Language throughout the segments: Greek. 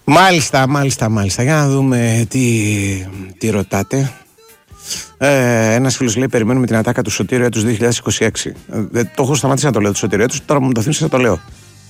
Μάλιστα. Για να δούμε τι ρωτάτε. Ένας φίλος λέει: περιμένουμε την ατάκα του Σωτήριου έτους 2026. Το έχω σταματήσει να το λέω του Σωτήριου έτους. Τώρα μου το θύμισες να το λέω.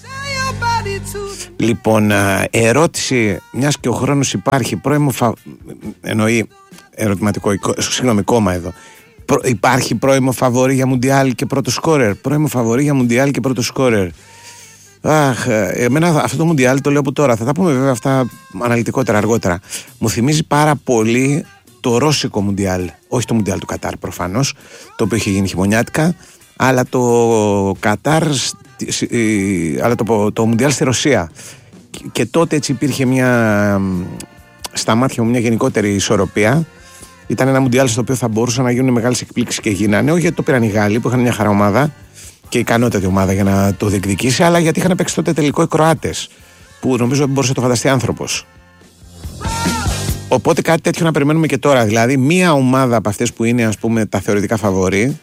Λοιπόν, ερώτηση, μιας και ο χρόνος υπάρχει, εννοεί ερωτηματικό, συγγνώμη, κόμμα εδώ. Υπάρχει πρώιμο φαβορί για Μουντιάλ και πρώτο σκόρερ. Πρώιμο φαβορί για Μουντιάλ και πρώτο σκόρερ. Αχ, εμένα αυτό το Μουντιάλ το λέω από τώρα. Θα τα πούμε βέβαια αυτά αναλυτικότερα αργότερα. Μου θυμίζει πάρα πολύ το ρώσικο Μουντιάλ. Όχι το Μουντιάλ του Κατάρ προφανώς, το οποίο είχε γίνει χειμωνιάτικα, αλλά το Κατάρ, αλλά το Μουντιάλ στη Ρωσία. Και τότε έτσι υπήρχε στα μάτια μου μια γενικότερη ισορροπία. Ήταν ένα Μουντιάλ στο οποίο θα μπορούσαν να γίνουν μεγάλες εκπλήξεις και γίνανε. Όχι γιατί το πήραν οι Γάλλοι που είχαν μια χαρά ομάδα και ικανότατη ομάδα για να το διεκδικήσει, αλλά γιατί είχαν παίξει τότε τελικό οι Κροάτες, που νομίζω μπορούσε να το φανταστεί άνθρωπος. Οπότε κάτι τέτοιο να περιμένουμε και τώρα. Δηλαδή, μία ομάδα από αυτές που είναι, ας πούμε, τα θεωρητικά φαβορί,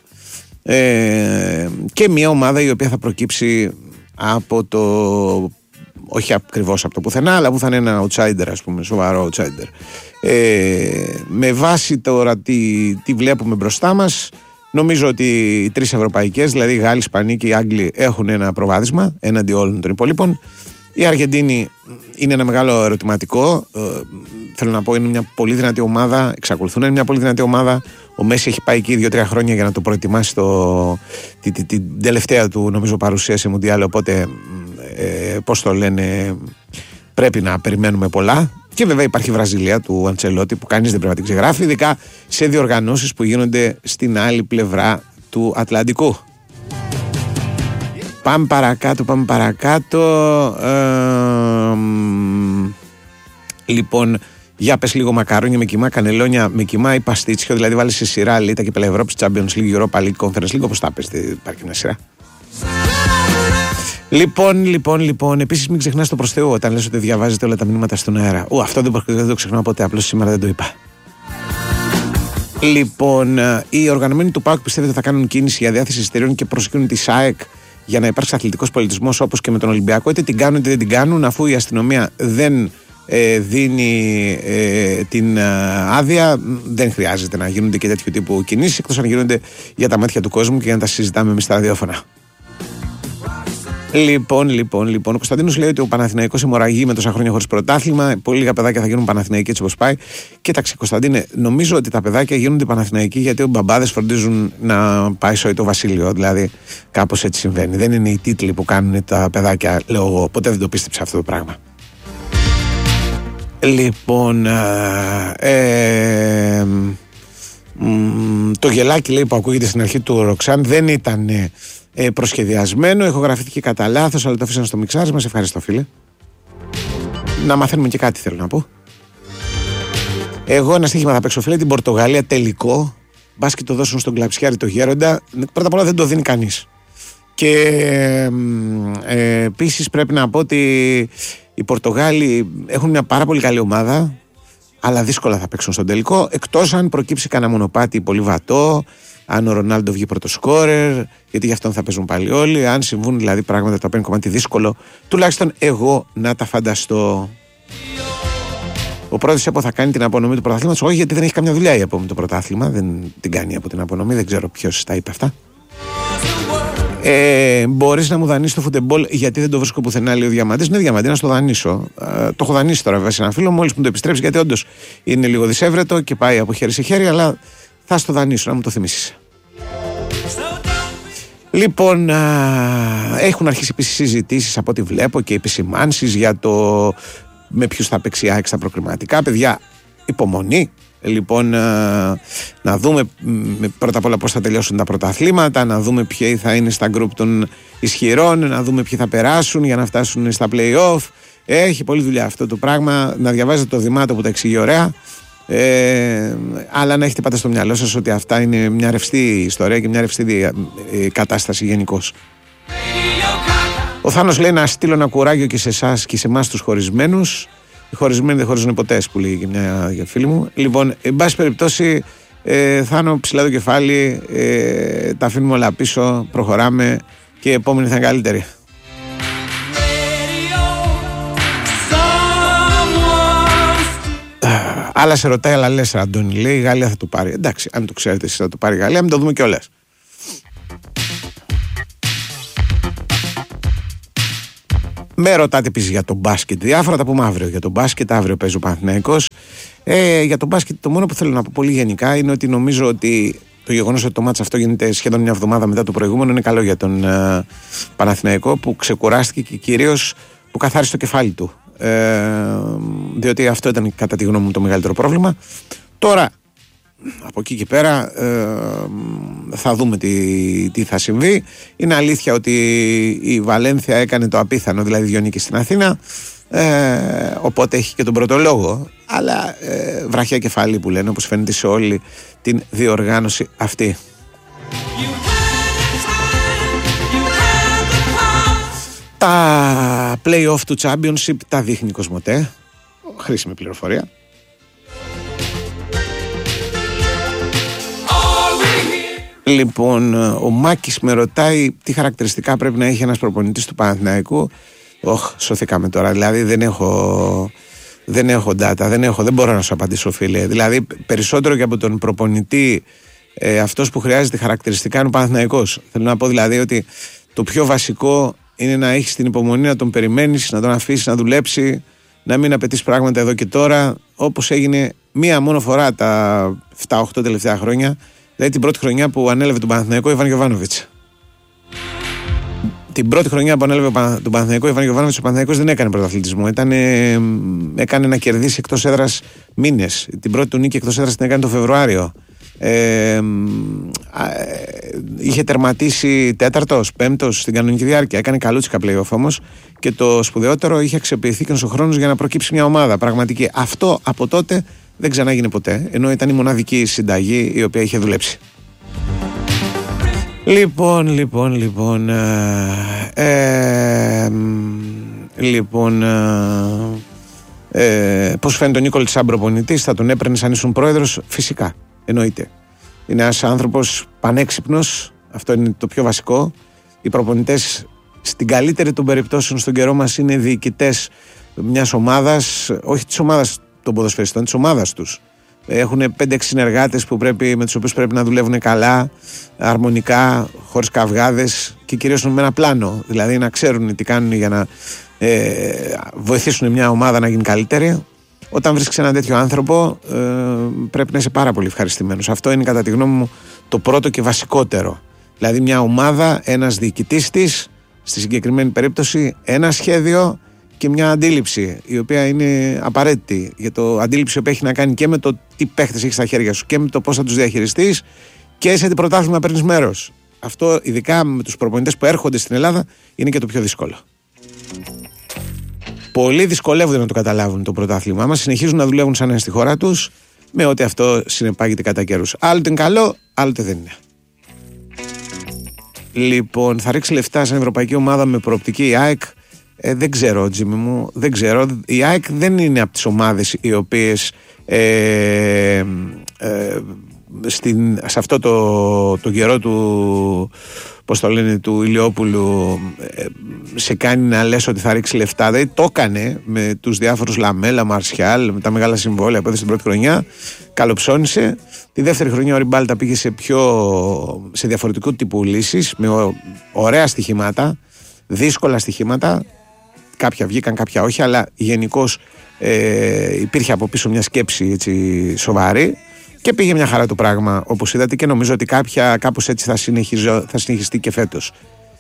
και μία ομάδα η οποία θα προκύψει από το. Όχι ακριβώς από το πουθενά, αλλά που θα είναι ένα outsider, ας πούμε, σοβαρό outsider. Με βάση τώρα τι βλέπουμε μπροστά μας, νομίζω ότι οι τρεις ευρωπαϊκές, δηλαδή οι Γάλλοι, οι Ισπανοί και οι Άγγλοι, έχουν ένα προβάδισμα έναντι όλων των υπολείπων. Η Αργεντίνη είναι ένα μεγάλο ερωτηματικό. Θέλω να πω, είναι μια πολύ δυνατή ομάδα. Εξακολουθούν να είναι μια πολύ δυνατή ομάδα. Ο Μέση έχει πάει εκεί 2-3 χρόνια για να το προετοιμάσει την τελευταία του, νομίζω, παρουσία σε Μουντιάλ. Οπότε, πώς το λένε, πρέπει να περιμένουμε πολλά. Και βέβαια υπάρχει η Βραζιλία του Αντσελότη που κανείς δεν πρέπει να την ξεγράφει, ειδικά σε διοργανώσεις που γίνονται στην άλλη πλευρά του Ατλαντικού. Πάμε παρακάτω. Λοιπόν, για πες λίγο μακαρόνια με κιμά, κανελόνια με κιμά ή παστίτσιο, δηλαδή βάλεις σε σειρά Λίτα και Ευρώπης, Champions League, Europa League, Conference League, όπως τα πες, υπάρχει μια σειρά. Λοιπόν, επίσης μην ξεχνάς το προς Θεού όταν λες ότι διαβάζετε όλα τα μηνύματα στον αέρα. Αυτό δεν το ξεχνάω ποτέ, απλώς σήμερα δεν το είπα. Λοιπόν, οι οργανωμένοι του ΠΑΟΚ πιστεύετε θα κάνουν κίνηση για διάθεση εισιτηρίων και προσεκίνουν τη ΣΑΕΚ για να υπάρξει αθλητικός πολιτισμός όπως και με τον Ολυμπιακό, είτε την κάνουν είτε δεν την κάνουν, αφού η αστυνομία δεν δίνει την άδεια, δεν χρειάζεται να γίνονται και τέτοιου τύπου κινήσεις, εκτός αν γίνονται για τα μάτια του κόσμου και για να τα συζητάμε εμείς στα ραδιόφωνα. Λοιπόν, ο Κωνσταντίνος λέει ότι ο Παναθηναϊκός αιμορραγεί με τόσα χρόνια χωρίς πρωτάθλημα. Πολύ λίγα παιδάκια θα γίνουν Παναθηναϊκοί έτσι όπως πάει. Κοίταξε, Κωνσταντίνε, νομίζω ότι τα παιδάκια γίνονται Παναθηναϊκοί γιατί οι μπαμπάδες φροντίζουν να πάει σοϊ το βασίλειο. Δηλαδή, κάπως έτσι συμβαίνει. Δεν είναι οι τίτλοι που κάνουν τα παιδάκια, λέω εγώ. Ποτέ δεν το πίστεψα αυτό το πράγμα. Λοιπόν, το γελάκι λέει που ακούγεται στην αρχή του Ροξάν δεν ήταν προσχεδιασμένο, ηχογραφήθηκε κατά λάθος, αλλά το αφήσαν στο μιξάρισμα. Σε ευχαριστώ, φίλε. Να μαθαίνουμε και κάτι, θέλω να πω. Εγώ ένα στοίχημα θα παίξω, φίλε, την Πορτογαλία τελικό. Μπας και το δώσουν στον Κλαψιάρη το γέροντα. Πρώτα απ' όλα δεν το δίνει κανείς. Και επίσης πρέπει να πω ότι οι Πορτογάλοι έχουν μια πάρα πολύ καλή ομάδα, αλλά δύσκολα θα παίξουν στον τελικό, εκτός αν προκύψει κανένα μονοπάτι πολύ βατό, αν ο Ρονάλντο βγει πρώτο σκόρερ, γιατί γι' αυτόν θα παίζουν πάλι όλοι. Αν συμβούν δηλαδή πράγματα τα οποία είναι κομμάτι δύσκολο, τουλάχιστον εγώ να τα φανταστώ. Ο πρώτος ΕΠΟ θα κάνει την απονομή του πρωταθλήματος, όχι γιατί δεν έχει καμιά δουλειά η ΕΠΟ με το πρωτάθλημα, δεν την κάνει από την απονομή, δεν ξέρω ποιος τα είπε αυτά. Μπορείς να μου δανείσεις το φουτεμπόλ γιατί δεν το βρίσκω πουθενά, λέει ο Διαμαντής. Ναι, Διαμαντή, να στο δανείσω. Το έχω δανείσει τώρα βέβαια σε ένα φίλο, μόλις μου το επιστρέψει, γιατί όντως είναι λίγο δισεύρετο και πάει από χέρι σε χέρι, αλλά θα στο δανείσω, να μου το θυμίσεις. Λοιπόν, έχουν αρχίσει επίσης συζητήσεις από ό,τι βλέπω και επισημάνσεις για το με ποιους θα παίξει η ΑΕΚ στα προκριματικά. Παιδιά, υπομονή. Λοιπόν, να δούμε πρώτα απ' όλα πώς θα τελειώσουν τα πρωταθλήματα, να δούμε ποιοι θα είναι στα γκρουπ των ισχυρών, να δούμε ποιοι θα περάσουν για να φτάσουν στα play-off. Έχει πολλή δουλειά αυτό το πράγμα. Να διαβάζετε το Δημάτο που τα εξηγεί ωραία, αλλά να έχετε πάντα στο μυαλό σας ότι αυτά είναι μια ρευστή ιστορία και μια ρευστή κατάσταση γενικώς. Ο Θάνος λέει να στείλω ένα κουράγιο και σε εσάς και σε εμάς τους χωρισμένους. Οι χωρισμένοι δεν χωρίζουν ποτέ, που λέει και μια φίλη μου. Λοιπόν, εν πάση περιπτώσει, Θάνο, ψηλά το κεφάλι, τα αφήνουμε όλα πίσω, προχωράμε και η επόμενη θα είναι καλύτερη. Άλλα σε ρωτάει, αλλά λες, Αντώνη, λέει, η Γαλλία θα το πάρει. Εντάξει, αν το ξέρετε εσείς θα το πάρει η Γαλλία, μην το δούμε κιόλας. Με ρωτάτε επίσης για το μπάσκετ. Διάφορα τα πούμε αύριο. Για το μπάσκετ, αύριο παίζει ο Παναθηναϊκός. Για το μπάσκετ, το μόνο που θέλω να πω πολύ γενικά είναι ότι νομίζω ότι το γεγονός ότι το μάτς αυτό γίνεται σχεδόν μια εβδομάδα μετά το προηγούμενο είναι καλό για τον Παναθηναϊκό, που ξεκουράστηκε και κυρίως που καθάρισε το κεφάλι του. Διότι αυτό ήταν κατά τη γνώμη μου το μεγαλύτερο πρόβλημα. Τώρα από εκεί και πέρα θα δούμε τι θα συμβεί. Είναι αλήθεια ότι η Βαλένθια έκανε το απίθανο, δηλαδή 2 νίκες στην Αθήνα, οπότε έχει και τον πρώτο λόγο, αλλά βραχιά κεφάλι που λένε, όπως φαίνεται σε όλη την διοργάνωση αυτή. Τα play-off του Championship τα δείχνει η Κοσμοτέ. Χρήσιμη πληροφορία. Λοιπόν, ο Μάκης με ρωτάει τι χαρακτηριστικά πρέπει να έχει ένας προπονητής του Παναθηναϊκού. Σωθήκαμε τώρα, δηλαδή δεν έχω data, δεν μπορώ να σου απαντήσω, φίλε. Δηλαδή περισσότερο και από τον προπονητή, αυτός που χρειάζεται χαρακτηριστικά είναι ο Παναθηναϊκός. Θέλω να πω δηλαδή ότι το πιο βασικό είναι να έχεις την υπομονή, να τον περιμένεις, να τον αφήσεις να δουλέψει, να μην απαιτείς πράγματα εδώ και τώρα, όπως έγινε μία μόνο φορά τα 7-8 τελευταία χρόνια. Δηλαδή την πρώτη χρονιά που ανέλαβε τον Παναθηναϊκό Ιβάν Γιοβάνοβιτς. Την πρώτη χρονιά που ανέλαβε τον Παναθηναϊκό Ιβάν Γιοβάνοβιτς, ο Παναθηναϊκός δεν έκανε πρωταθλητισμό. Έκανε να κερδίσει εκτός έδρας μήνες. Την πρώτη του νίκη εκτός έδρας την έκανε το Φεβρουάριο. Είχε τερματίσει 4ος, 5ος στην κανονική διάρκεια. Έκανε καλούτσικα play-off όμως. Και το σπουδαιότερο, είχε αξιοποιηθεί και ο χρόνος για να προκύψει μια ομάδα πραγματική. Αυτό από τότε δεν ξανάγινε ποτέ, ενώ ήταν η μοναδική συνταγή η οποία είχε δουλέψει. Πώς φαίνεται ο Νίκολης σαν προπονητής? Θα τον έπαιρνες αν ήσουν πρόεδρος? Φυσικά, εννοείται. Είναι ένας άνθρωπος πανέξυπνος, αυτό είναι το πιο βασικό. Οι προπονητές στην καλύτερη των περιπτώσεων στον καιρό μας είναι διοικητές μιας ομάδας, όχι της ομάδας των ποδοσφαιριστών, της ομάδας τους. Έχουν 5-6 συνεργάτες με τους οποίους πρέπει να δουλεύουν καλά, αρμονικά, χωρίς καυγάδες και κυρίως με ένα πλάνο. Δηλαδή να ξέρουν τι κάνουν για να βοηθήσουν μια ομάδα να γίνει καλύτερη. Όταν βρίσκεις έναν τέτοιο άνθρωπο, πρέπει να είσαι πάρα πολύ ευχαριστημένος. Αυτό είναι κατά τη γνώμη μου το πρώτο και βασικότερο. Δηλαδή μια ομάδα, ένας διοικητής της, στη συγκεκριμένη περίπτωση ένα σχέδιο και μια αντίληψη η οποία είναι απαραίτητη. Για το αντίληψη που έχει να κάνει και με το τι παίχτες έχεις στα χέρια σου και με το πώς θα τους διαχειριστείς και σε τι πρωτάθλημα παίρνεις μέρος. Αυτό, ειδικά με τους προπονητές που έρχονται στην Ελλάδα, είναι και το πιο δύσκολο. Πολλοί δυσκολεύονται να το καταλάβουν το πρωτάθλημά μας, συνεχίζουν να δουλεύουν σαν να είναι στη χώρα τους, με ό,τι αυτό συνεπάγεται κατά καιρούς. Άλλοτε είναι καλό, άλλοτε δεν είναι. Λοιπόν, θα ρίξει λεφτά σε ευρωπαϊκή ομάδα με προοπτική η ΑΕΚ. Δεν ξέρω, Τζίμι μου, δεν ξέρω. Η ΑΕΚ δεν είναι από τις ομάδες οι οποίες σε αυτό το καιρό του, πώς το λένε, του Ηλιόπουλου, σε κάνει να λες ότι θα ρίξει λεφτά. Δηλαδή το έκανε με τους διάφορους Λαμέλα, Μαρσιάλ, με τα μεγάλα συμβόλαια που έδωσε την πρώτη χρονιά, καλοψώνησε. Τη δεύτερη χρονιά ο Ριμπάλτα πήγε σε διαφορετικού τύπου λύσεις, με ωραία στοιχήματα, δύσκολα στοιχήματα. Κάποια βγήκαν, κάποια όχι, αλλά γενικώς υπήρχε από πίσω μια σκέψη έτσι, σοβαρή και πήγε μια χαρά το πράγμα, όπως είδατε, και νομίζω ότι κάπως έτσι θα συνεχιστεί και φέτος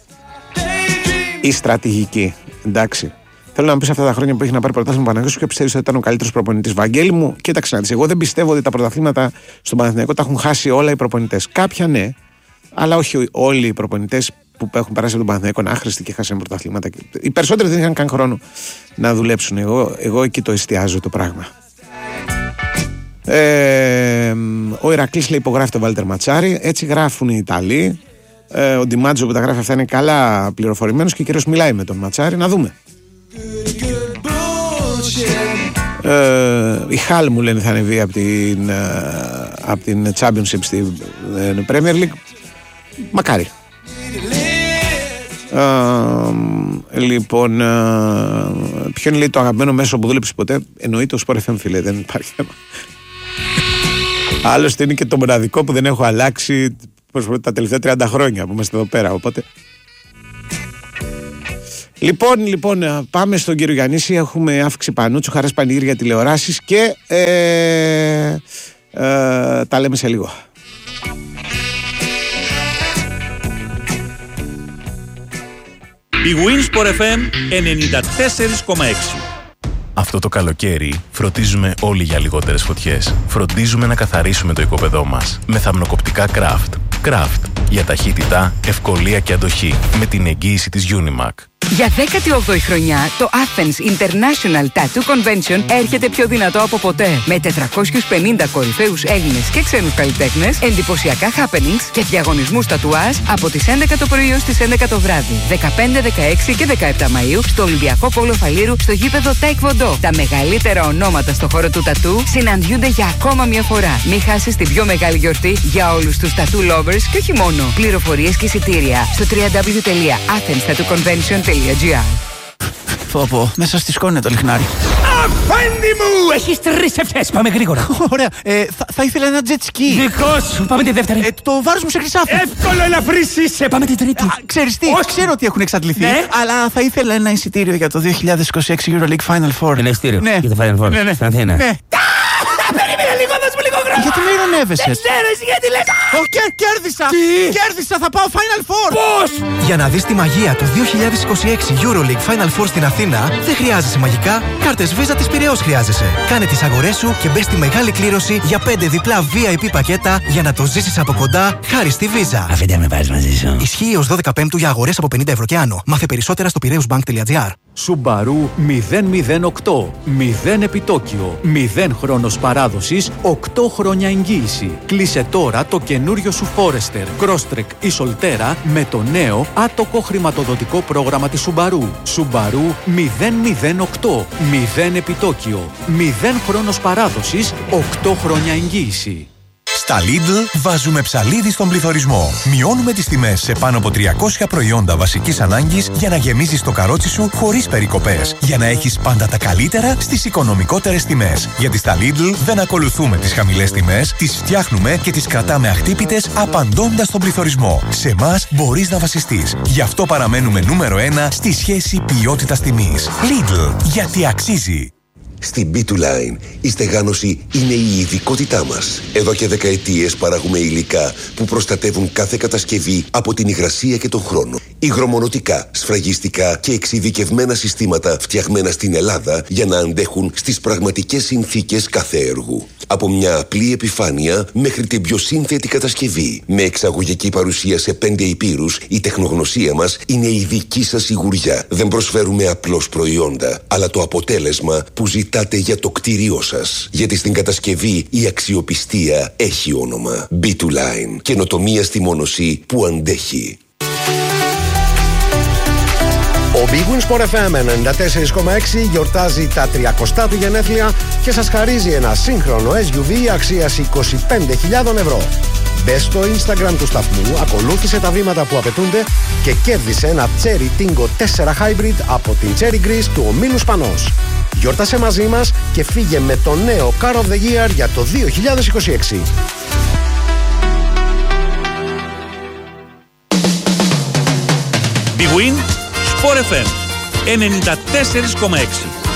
η στρατηγική. Εντάξει. Θέλω να μου πεις αυτά τα χρόνια που έχει να πάρει πρωτάθλημα ο Παναθηναϊκός, ποιο πιστεύεις ότι ήταν ο καλύτερος προπονητής? Βαγγέλη μου, κοίταξε να δεις. Εγώ δεν πιστεύω ότι τα πρωταθλήματα στον Παναθηναϊκό τα έχουν χάσει όλα οι προπονητές. Κάποια ναι, αλλά όχι όλοι οι προπονητές που έχουν περάσει από τον Παναθηναϊκό είναι άχρηστοι και χάσανε πρωταθλήματα. Οι περισσότεροι δεν είχαν καν χρόνο να δουλέψουν. Εγώ εκεί το εστιάζω το πράγμα. Ο Ηρακλής λέει υπογράφει τον Βάλτερ Ματσάρη. Έτσι γράφουν οι Ιταλοί. Ο Ντιμάτζο που τα γράφει αυτά είναι καλά πληροφορημένος και κυρίως μιλάει με τον Ματσάρη. Να δούμε. Η Χάλ μου λένε θα ανεβεί από την Championship στην Premier League. Μακάρι. Λοιπόν, ποιο είναι, λέει, το αγαπημένο μέσο που δούλεψε ποτέ? Εννοείται το Sport FM, φίλε, δεν υπάρχει θέμα. Άλλωστε είναι και το μοναδικό που δεν έχω αλλάξει τα τελευταία 30 χρόνια που είμαστε εδώ πέρα, οπότε. Λοιπόν, πάμε στον κύριο Γιαννίση. Έχουμε αύξηση Πανούτσου, Χαράς πανηγύρια, τηλεοράσεις και τα λέμε σε λίγο. Η Winsport FM 94,6. Αυτό το καλοκαίρι φροντίζουμε όλοι για λιγότερες φωτιές. Φροντίζουμε να καθαρίσουμε το οικόπεδό μας με θαμνοκοπτικά Craft. Craft για ταχύτητα, ευκολία και αντοχή με την εγγύηση της Unimac. Για 18η χρονιά, το Athens International Tattoo Convention έρχεται πιο δυνατό από ποτέ. Με 450 κορυφαίους Έλληνες και ξένους καλλιτέχνες, εντυπωσιακά happenings και διαγωνισμούς τατουάζ από τις 11 το πρωί ως τις 11 το βράδυ. 15, 16 και 17 Μαΐου στο Ολυμπιακό Πόλο Φαλήρου στο γήπεδο Taekwondo. Τα μεγαλύτερα ονόματα στο χώρο του τατού συναντιούνται για ακόμα μια φορά. Μην χάσεις την πιο μεγάλη γιορτή για όλους τους tattoo lovers και όχι μόνο. Πληροφορίες και εισιτήρια στο www.athenstattooconvention.gr. Πω, μέσα στη σκόνη το λιχνάρι. Αφέντη μου! Έχεις 3 ευχές, πάμε γρήγορα. Ωραία, θα ήθελα ένα jet ski. Δικό σου, πάμε τη δεύτερη. Το βάρος μου σε χρυσάφι. Εύκολο ελαφρύς είσαι, πάμε την τρίτη. Ξέρεις τι, ξέρω ότι έχουν εξαντληθεί, ναι, αλλά θα ήθελα ένα εισιτήριο για το 2026 EuroLeague Final Four. Ένα εισιτήριο, ναι, για το Final Four, στην Αθήνα. Ναι. Περίμενε λίγο, δώσ' μου λίγο χρόνο. Γιατί με ειρωνεύεσαι? Δεν ξέρω εσύ γιατί λες. Κέρδισα! Τι? Κέρδισα, θα πάω Final Four! Πώς? Για να δεις τη μαγεία του 2026 EuroLeague Final Four στην Αθήνα, δεν χρειάζεσαι μαγικά, κάρτες Visa της Πειραιώς χρειάζεσαι. Κάνε τις αγορές σου και μπες στη μεγάλη κλήρωση για 5 διπλά VIP πακέτα για να το ζήσεις από κοντά χάρη στη Visa. Αφέντε με πάρεις μαζί σου. Ισχύει ως 12 Πέμπτου για αγορές από 50 ευρώ και άνω. Μάθε περισσότερα στο piraeusbank.gr. Subaru 008. 0 επιτόκιο. 0 χρόνος παράδοσης. 8 χρόνια εγγύηση. Κλείσε τώρα το καινούριο σου Forester, Crosstrek ή Solterra με το νέο άτοκο χρηματοδοτικό πρόγραμμα της Subaru. Subaru 008. 0 επιτόκιο. 0 χρόνος παράδοσης. 8 χρόνια εγγύηση. Στα Lidl βάζουμε ψαλίδι στον πληθωρισμό. Μειώνουμε τις τιμές σε πάνω από 300 προϊόντα βασικής ανάγκης για να γεμίζεις το καρότσι σου χωρίς περικοπές. Για να έχεις πάντα τα καλύτερα στις οικονομικότερες τιμές. Γιατί στα Lidl δεν ακολουθούμε τις χαμηλές τιμές, τις φτιάχνουμε και τις κρατάμε αχτύπητες απαντώντας στον πληθωρισμό. Σε εμάς μπορείς να βασιστείς. Γι' αυτό παραμένουμε νούμερο 1 στη σχέση ποιότητας-τιμής. Lidl, γιατί αξίζει. Στην B2Line η στεγάνωση είναι η ειδικότητά μας. Εδώ και δεκαετίες παράγουμε υλικά που προστατεύουν κάθε κατασκευή από την υγρασία και τον χρόνο. Υγρομονωτικά, σφραγιστικά και εξειδικευμένα συστήματα φτιαγμένα στην Ελλάδα για να αντέχουν στις πραγματικές συνθήκες κάθε έργου. Από μια απλή επιφάνεια μέχρι την πιο σύνθετη κατασκευή. Με εξαγωγική παρουσία σε 5 υπήρους, η τεχνογνωσία μας είναι η δική σας σιγουριά. Δεν προσφέρουμε απλώς προϊόντα, αλλά το αποτέλεσμα που ζητάτε για το κτίριό σας. Γιατί στην κατασκευή η αξιοπιστία έχει όνομα. B2Line. Καινοτομία στη μόνωση που αντέχει. Ο Big Win Sport FM 94,6 γιορτάζει τα 30 του γενέθλια και σας χαρίζει ένα σύγχρονο SUV αξίας 25.000 ευρώ. Μπες στο Instagram του σταθμού, ακολούθησε τα βήματα που απαιτούνται και κέρδισε ένα Cherry Tingo 4 Hybrid από την Cherry Greece του ομίλου Σπανός. Γιόρτασε μαζί μας και φύγε με το νέο Car of the Year για το 2026. Big Win Sport FM 94,6.